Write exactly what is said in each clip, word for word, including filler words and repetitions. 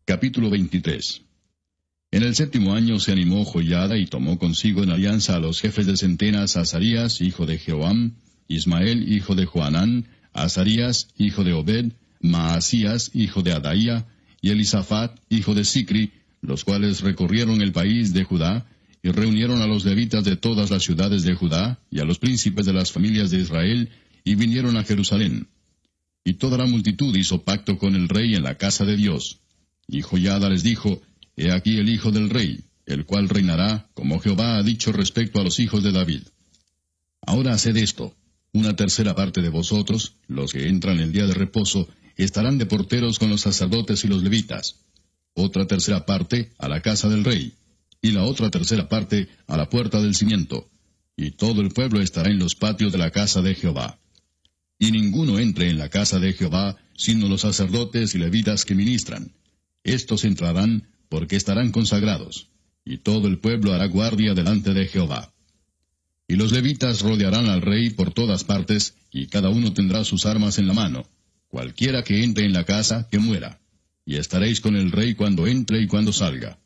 Capítulo veintitrés. En el séptimo año se animó Joiada y tomó consigo en alianza a los jefes de centenas Azarías, hijo de Jehoam, Ismael, hijo de Joanán, Azarías, hijo de Obed, Maasías, hijo de Adaía, y Elisafat, hijo de Sicri, los cuales recorrieron el país de Judá, y reunieron a los levitas de todas las ciudades de Judá, y a los príncipes de las familias de Israel, y vinieron a Jerusalén. Y toda la multitud hizo pacto con el rey en la casa de Dios. Y Joiada les dijo, He aquí el hijo del rey, el cual reinará, como Jehová ha dicho respecto a los hijos de David. Ahora haced esto, una tercera parte de vosotros, los que entran el día de reposo, estarán de porteros con los sacerdotes y los levitas. Otra tercera parte a la casa del rey, y la otra tercera parte a la puerta del cimiento. Y todo el pueblo estará en los patios de la casa de Jehová. Y ninguno entre en la casa de Jehová, sino los sacerdotes y levitas que ministran. Estos entrarán, porque estarán consagrados, y todo el pueblo hará guardia delante de Jehová. Y los levitas rodearán al rey por todas partes, y cada uno tendrá sus armas en la mano. Cualquiera que entre en la casa, que muera. Y estaréis con el rey cuando entre y cuando salga.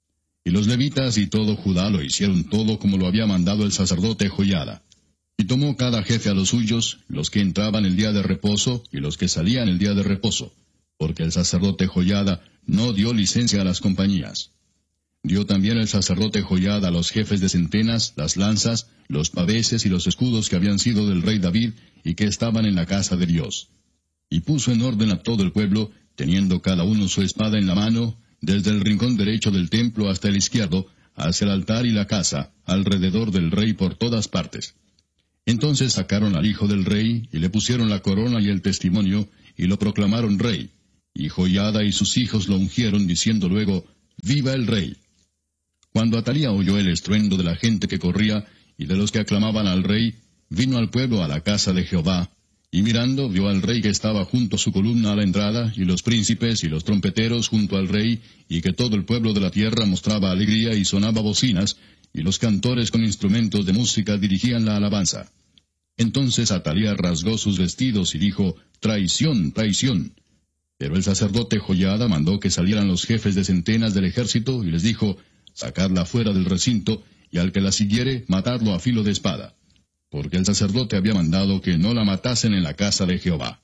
Y los levitas y todo Judá lo hicieron todo como lo había mandado el sacerdote Joiada. Y tomó cada jefe a los suyos, los que entraban el día de reposo, y los que salían el día de reposo, porque el sacerdote Joiada no dio licencia a las compañías. Dio también el sacerdote Joiada a los jefes de centenas las lanzas, los paveses y los escudos que habían sido del rey David y que estaban en la casa de Dios. Y puso en orden a todo el pueblo, teniendo cada uno su espada en la mano, desde el rincón derecho del templo hasta el izquierdo, hacia el altar y la casa, alrededor del rey por todas partes. Entonces sacaron al hijo del rey, y le pusieron la corona y el testimonio, y lo proclamaron rey. Y Joiada y sus hijos lo ungieron, diciendo luego, ¡Viva el rey! Cuando Atalía oyó el estruendo de la gente que corría, y de los que aclamaban al rey, vino al pueblo a la casa de Jehová, y mirando vio al rey que estaba junto a su columna a la entrada, y los príncipes y los trompeteros junto al rey, y que todo el pueblo de la tierra mostraba alegría y sonaba bocinas, y los cantores con instrumentos de música dirigían la alabanza. Entonces Atalía rasgó sus vestidos y dijo, ¡Traición, traición! Pero el sacerdote Joiada mandó que salieran los jefes de centenas del ejército, y les dijo, sacadla fuera del recinto, y al que la siguiere, matadlo a filo de espada. Porque el sacerdote había mandado que no la matasen en la casa de Jehová.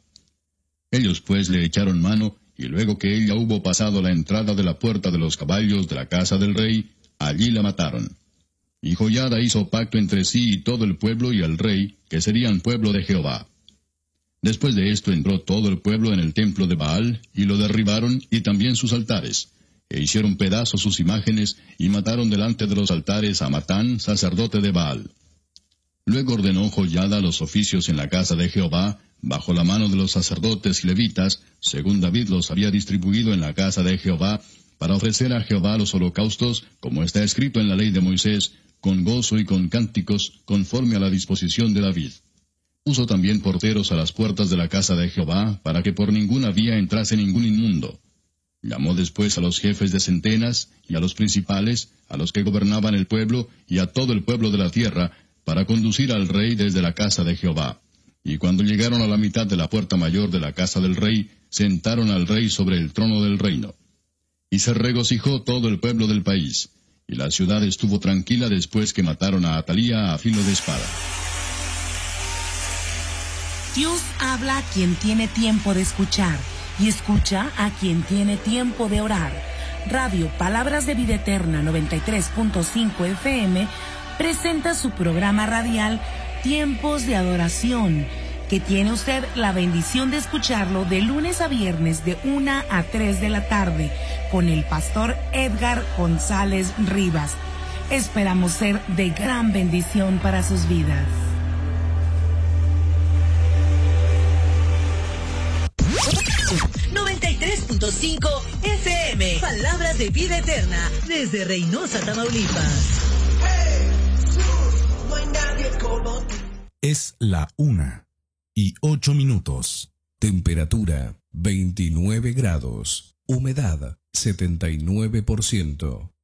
Ellos pues le echaron mano, y luego que ella hubo pasado la entrada de la puerta de los caballos de la casa del rey, allí la mataron. Y Joiada hizo pacto entre sí y todo el pueblo y el rey, que serían pueblo de Jehová. Después de esto entró todo el pueblo en el templo de Baal, y lo derribaron, y también sus altares, e hicieron pedazos sus imágenes, y mataron delante de los altares a Matán, sacerdote de Baal. Luego ordenó Joiada los oficios en la casa de Jehová, bajo la mano de los sacerdotes y levitas, según David los había distribuido en la casa de Jehová, para ofrecer a Jehová los holocaustos, como está escrito en la ley de Moisés, con gozo y con cánticos, conforme a la disposición de David. Puso también porteros a las puertas de la casa de Jehová, para que por ninguna vía entrase ningún inmundo. Llamó después a los jefes de centenas, y a los principales, a los que gobernaban el pueblo, y a todo el pueblo de la tierra, para conducir al rey desde la casa de Jehová. Y cuando llegaron a la mitad de la puerta mayor de la casa del rey, sentaron al rey sobre el trono del reino. Y se regocijó todo el pueblo del país, y la ciudad estuvo tranquila después que mataron a Atalía a filo de espada. Dios habla a quien tiene tiempo de escuchar, y escucha a quien tiene tiempo de orar. Radio Palabras de Vida Eterna noventa y tres punto cinco F M presenta su programa radial Tiempos de Adoración, que tiene usted la bendición de escucharlo de lunes a viernes de una a tres de la tarde, con el pastor Edgar González Rivas. Esperamos ser de gran bendición para sus vidas. noventa y tres punto cinco F M, Palabras de Vida Eterna, desde Reynosa, Tamaulipas. Es la una y ocho minutos. Temperatura veintinueve grados. Humedad setenta y nueve por ciento.